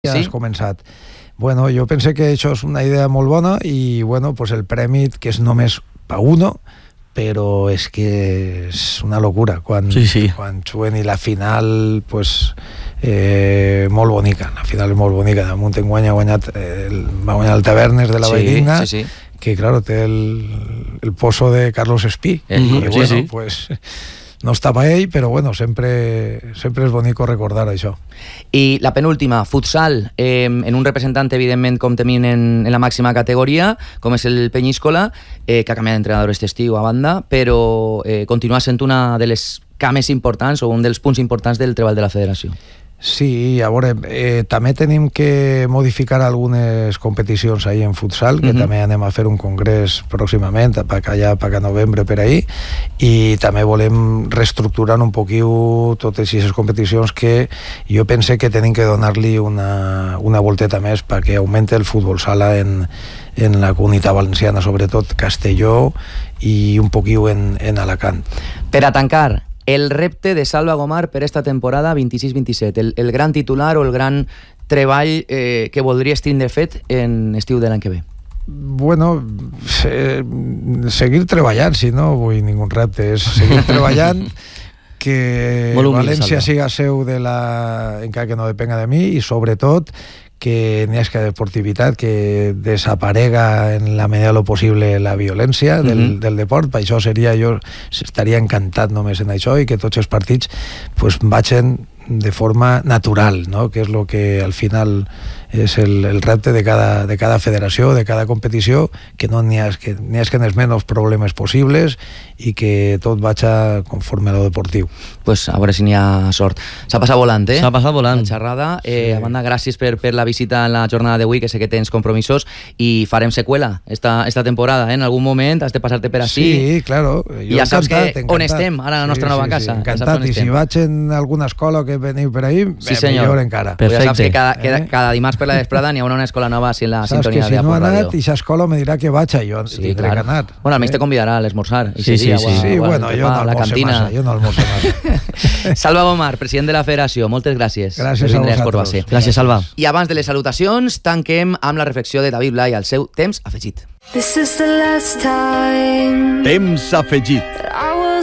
Ja has començat. Bueno, jo pense que això és una idea molt bona i, bueno, pues el premi, que és només pa uno, però és que és una locura quan juguen i la final, pues, molt bonica. La final és molt bonica. Damunt enguany va guanyar el Tavernes de la Valldigna, que, claro, té el pozo de Carlos Espí. I, bueno, pues... No estava ell, però bueno, sempre és bonico recordar això. I la penúltima, futsal, en un representant, evidentment, com tenim en la màxima categoria, com és el Peñíscola, que ha canviat d'entrenador este estiu a banda, però continua sent una de les cames importants o un dels punts importants del treball de la federació. Sí, a veure, també tenim que modificar algunes competicions ahí en futsal, que també anem a fer un congrés pròximament, allà a novembre per ahí, i també volem reestructurar un poquiu totes aquestes competicions que jo pense que tenim que donar-li una volteta més perquè augmente el futbol sala en la Comunitat Valenciana, sobretot Castelló i un poquiu en Alacant. Per a tancar, el repte de Salva Gomar per esta temporada 26-27, el gran titular o el gran treball que voldries tindre fet en estiu de l'any que ve? Bueno, seguir treballant, si no vull ningú repte, és seguir treballant, que València siga seu de encara que no depenga de mi, i sobretot que n'hi hagi deportivitat, que desaparega en la medida de lo possible la violència del deport. Per això jo estaria encantat només en això, i que tots els partits pues vagin de forma natural, no? Que és el que al final és el repte de cada federació, de cada competició, que no n'hi hagi els menys problemes possibles i que tot vagi conforme a lo deportiu. Pues a veure si n'hi ha sort. S'ha passat volant, S'ha passat volant. La xerrada. A banda, gràcies per la visita en la jornada d'avui, que sé que tens compromisos, i farem seqüela esta temporada, En algun moment has de passar-te per així. Sí, claro. Ja saps on estem, ara a la nostra nova casa. Encantat, i si vaig en alguna escola que veniu per ahí, millor encara. Ja saps que cada dimarts per la vesprada n'hi ha una escola nova així en la sintonia de Apple Radio. Saps que si no ha anat, i l'escola me dirà que vaig a jo, tindré que anar. Bueno, almenys te convidarà a l'esmorzar. Sí, bueno, jo no almorzo massa. Salva Gomar, president de la federació, moltes gràcies. Gràcies a vosaltres. Gràcies, Salva. I abans de les salutacions, tanquem amb la reflexió de David Blay al seu Temps Afegit. This is the last time. Temps Afegit.